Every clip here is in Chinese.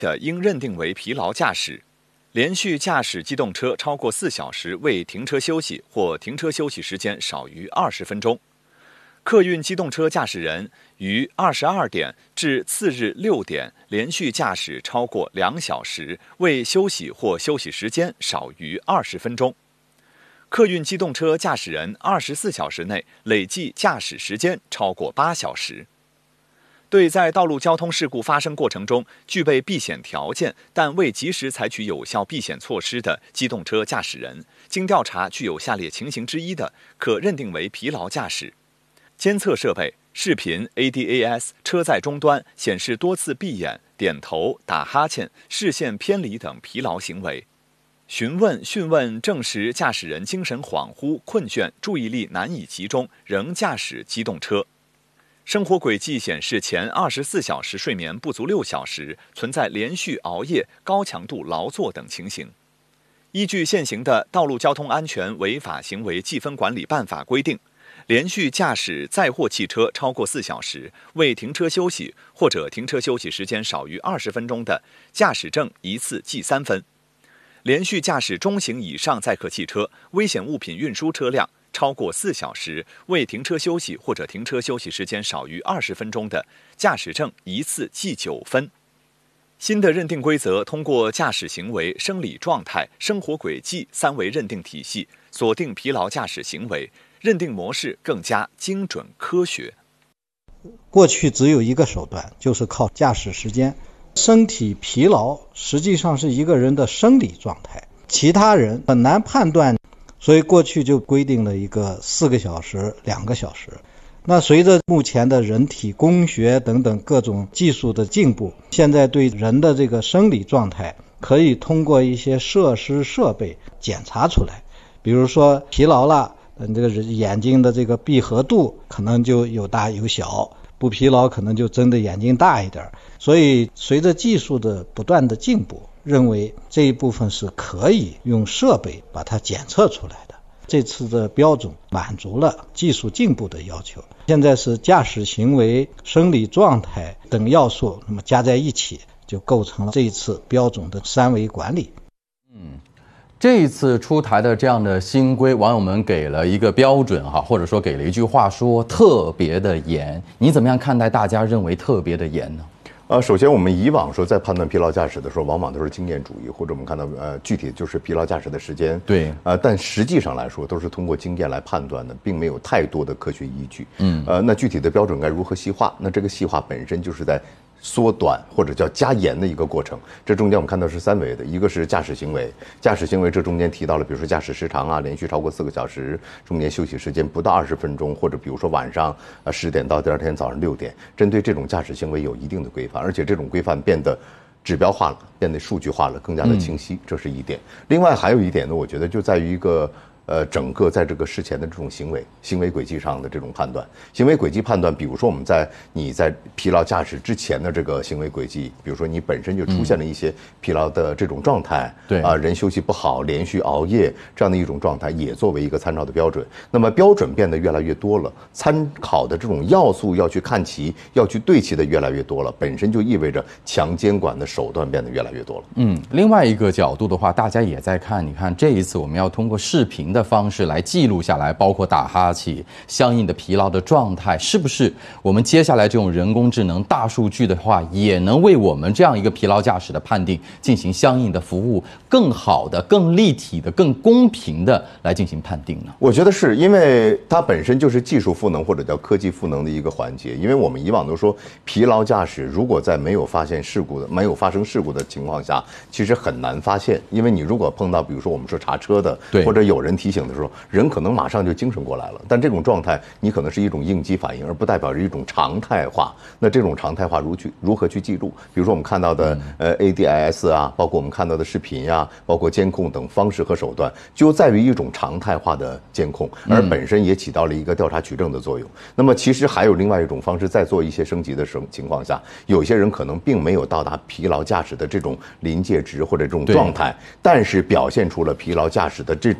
的应认定为疲劳驾驶。连续驾驶机动车超过4小时未停车休息或停车休息时间少于20分钟。客运机动车驾驶人于22点至次日6点连续驾驶超过2小时未休息或休息时间少于20分钟。客运机动车驾驶人24小时内累计驾驶时间超过8小时。对在道路交通事故发生过程中具备避险条件但未及时采取有效避险措施的机动车驾驶人，经调查具有下列情形之一的，可认定为疲劳驾驶：监测设备、视频 ADAS 车载终端显示多次闭眼、点头、打哈欠、视线偏离等疲劳行为；询问证实驾驶人精神恍惚、困倦、注意力难以集中，仍驾驶机动车。生活轨迹显示前24小时睡眠不足6小时，存在连续熬夜、高强度劳作等情形。依据现行的《道路交通安全违法行为记分管理办法》规定，连续驾驶载货汽车超过4小时未停车休息或者停车休息时间少于20分钟的，驾驶证一次记3分；连续驾驶中型以上载客汽车、危险物品运输车辆超过4小时未停车休息或者停车休息时间少于20分钟的，驾驶证一次记9分。新的认定规则通过驾驶行为、生理状态、生活轨迹3维认定体系，锁定疲劳驾驶行为，认定模式更加精准科学。 过去只有一个手段，就是靠驾驶时间。身体疲劳实际上是一个人的生理状态，其他人很难判断，所以过去就规定了一个4个小时、2个小时。那随着目前的人体工学等等各种技术的进步，现在对人的这个生理状态可以通过一些设施设备检查出来。比如说疲劳了，这个眼睛的这个闭合度可能就有大有小，不疲劳可能就睁的眼睛大一点。所以随着技术的不断的进步，认为这一部分是可以用设备把它检测出来的。这次的标准满足了技术进步的要求，现在是驾驶行为、生理状态等要素，那么加在一起就构成了这一次标准的3维管理。 这一次出台的这样的新规，网友们给了一个标准哈，或者说给了一句话说特别的严。你怎么样看待大家认为特别的严呢？ 首先我们以往说在判断疲劳驾驶的时候，往往都是经验主义，或者我们看到具体就是疲劳驾驶的时间。 对。 但实际上来说，都是通过经验来判断的，并没有太多的科学依据。那具体的标准该如何细化？那这个细化本身就是在缩短或者叫加严的一个过程。这中间我们看到是3维的，一个是驾驶行为，驾驶行为这中间提到了，比如说驾驶时长啊，连续超过4个小时，中间休息时间不到20分钟，或者比如说晚上10点到第二天早上6点，针对这种驾驶行为有一定的规范，而且这种规范变得指标化了，变得数据化了，更加的清晰，这是一点。另外还有一点呢，我觉得就在于一个整个在这个事前的这种行为轨迹上的这种判断，行为轨迹判断，比如说我们你在疲劳驾驶之前的这个行为轨迹，比如说你本身就出现了一些疲劳的这种状态， 对人休息不好，连续熬夜这样的一种状态，也作为一个参照的标准。那么标准变得越来越多了，参考的这种要素要去看齐，要去对齐的越来越多了，本身就意味着强监管的手段变得越来越多了。 另外一个角度的话，大家也在看，你看这一次我们要通过视频的方式来记录下来，包括打哈欠、相应的疲劳的状态，是不是我们接下来这种人工智能大数据的话，也能为我们这样一个疲劳驾驶的判定进行相应的服务，更好的、更立体的、更公平的来进行判定呢？ 我觉得是因为它本身就是技术赋能或者叫科技赋能的一个环节。因为我们以往都说疲劳驾驶如果在没有发生事故的情况下，其实很难发现。因为你如果碰到比如说我们说查车的，或者有人提醒的时候，人可能马上就精神过来了，但这种状态你可能是一种应激反应，而不代表着一种常态化。那这种常态化如何去记录？比如说我们看到的ADAS 啊，包括我们看到的视频啊，包括监控等方式和手段，就在于一种常态化的监控，而本身也起到了一个调查取证的作用。那么其实还有另外一种方式，在做一些升级的情况下，有些人可能并没有到达疲劳驾驶的这种临界值或者这种状态，但是表现出了疲劳驾驶的这种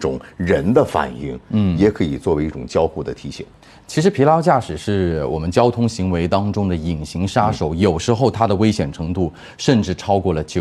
人的反应，也可以作为一种交互的提醒。 其实疲劳驾驶是我们交通行为当中的隐形杀手，有时候它的危险程度甚至超过了